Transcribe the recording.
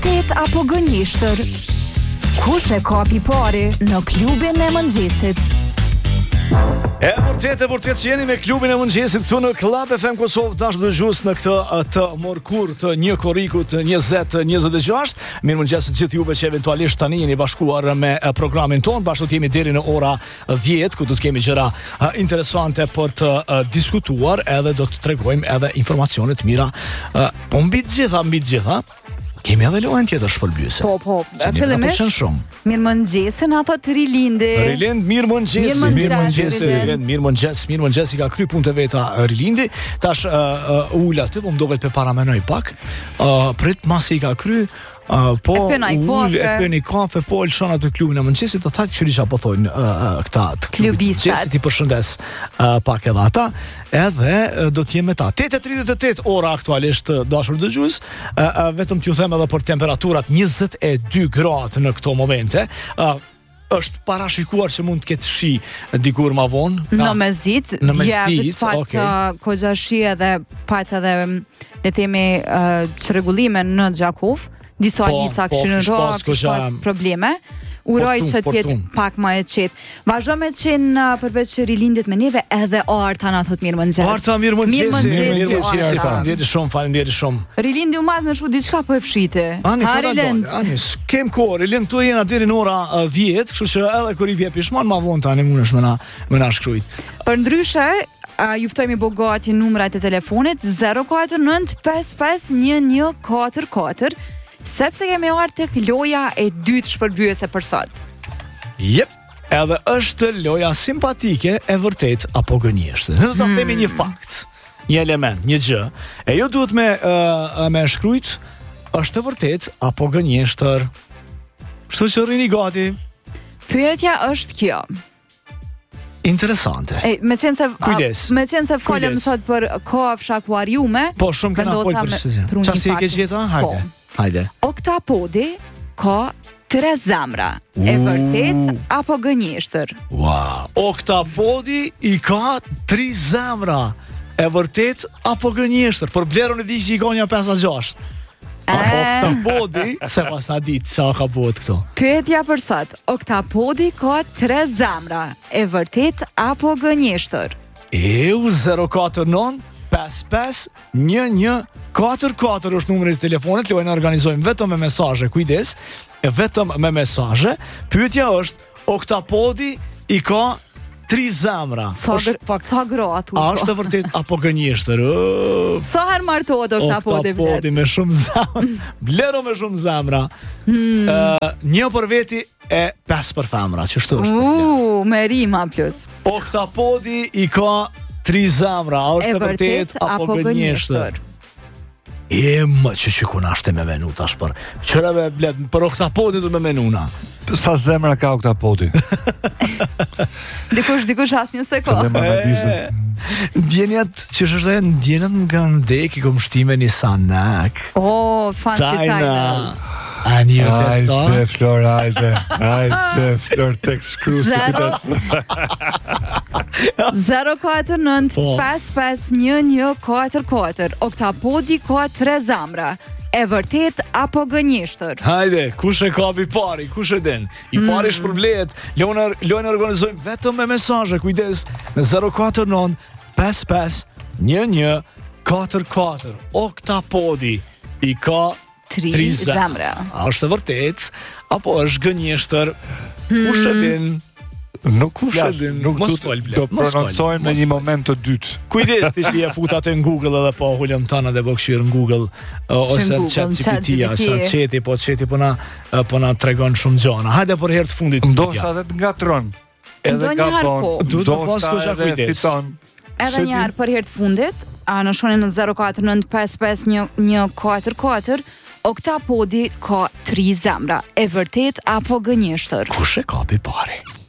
Tet apo gënjeshtër? Kush e kapi pari në klubin e mëngjesit? E vërtet që jeni me klubin e mëngjesit këtu në Club FM Kosovë, dashur dëgjues, në këtë të mërkur të një korikut 20-26. Mirëmëngjes të gjithë juve që eventualisht tani jeni bashkuar me programin ton. Bashkë të jemi deri në ora 10, ku do të kemi gjëra interesante për të diskutuar, edhe do të tregojmë edhe informacione të mira. Po mbi të gjitha, kemi edhe lojën tjetër shpërbyese. Po, fillimisht. Mirëmëngjesin apo të rilindi. Rilind, mirëmëngjes, i ka kry punë të veta Rilindi. Tash ula ty, po më dohet për paramenoj pak. Prit masi i ka kry, po e pëni kafe, po lëshon atë klubin e mëngjesit, të thajtë qërisha po thojnë këta të klubin mëngjesit, i përshëndes pak edhe ata, edhe do t'jeme ta 8:38 ora aktualisht, dashur dëgjues, vetëm t'ju them edhe për temperaturat 22 gradë në këto momente. Është parashikuar që mund të ketë shi dikur ma vonë. Në mesdit, kogja shi edhe pat edhe le themi çrregullime në Gjakov. Disa alisa këshin në rrë, pas probleme. Uroj që t'jetë pak ma e qetë. Vazhdo me qenë përveç rilindit me neve, edhe Arta na thot mirëmëngjes. Arta, mirëmëngjes. Faleminderit shumë. Rilindi u madh me shu diçka po e fshiti. Ani, s'kem kohë. Rilind, tu jena deri në ora 10, kështu që edhe kur i bje pishman, ma vonë tani mundesh me na shkrujt. Për ndryshe, juftojmë i bogati numrat e telefonit 049 55 1144, sepse kemi ardhur tek loja e dytë shpërbyese për sot. Jep, edhe është loja simpatike, e vërtet apo gënjeshtër. Ne do ta themi një fakt, një element, një gjë, e jo duhet me shkrujt, është e vërtet apo gënjeshtër. Kështu që rrini gati. Pyetja është kjo. Interesante. Me qenë se folëm sot për kafsha akuariume. Po, shumë kena folë për çfarë ke gjeta? Hajde. Oktapodi ka 3 zemra. E vërtet apo gënjeshtër? Wow. Oktapodi i ka 3 zemra. E vërtet apo gënjeshtër? Për blerën e di që i ka një 5-6. Oktapodi, se pas ta ditë qa ka bëhet këto. Pyetja për sot, oktapodi ka 3 zemra, e vërtet apo gënjeshtër? 049 55 1144 është numri i telefonit, lojnë organizojmë vetëm me mesazhe, kujdes, vetëm me mesazhe. Pyetja është, oktapodi i ka 3 zemra. Sa gratë. A është e vërtet apo gënjeshtër? Sa herë martohet oktapodi? Oktapodi me shumë zemra. Blero me shumë zemra. Një për veti e 5 për femra. Ç'është është? Me rima plus. Oktapodi i ka 3 zemra. A është e vërtet apo gënjeshtër? Më që kuna është me menu tash për qërave bled, për oktapodi du me menuna. Sa zemra ka oktapodi? Dikush as një seko. Ndjenjat që është ndjenjat nga ndek i kom shtime një sanak. Fancy Tainas. A një vletësa? Ajde, Flor, tek shkrusë. 049 55 1144. Oktapodi ka 3 zemra. E vërtet apo gënjeshtër? Hajde, kush e kapi pari, kush e den? I pari shpërblehet, lojnë organizojmë vetëm me mesazhe, kujdes, në 049 55 1144. Oktapodi i ka 3 zemra. A është e vërtet apo është gënjeshtër? Kush e din? Nuk do prononcojmë në një moment të dytë. Kujdes ti që e fut atë në Google edhe po hulëm tana dhe bëkshirë në Google ose në ChatGPT, çeti po na tregon shumë gjëra. Hajde për herë të fundit. Ndoshta edhe të ngatron. Edhe gabon. Duhet të pas kusha kujdes. Edhe një herë për herë të fundit, në shonin në 049 55 1144. Oktapodi ka 3 zemra. E vërtet apo gënjeshtër? Kush e kapi pari?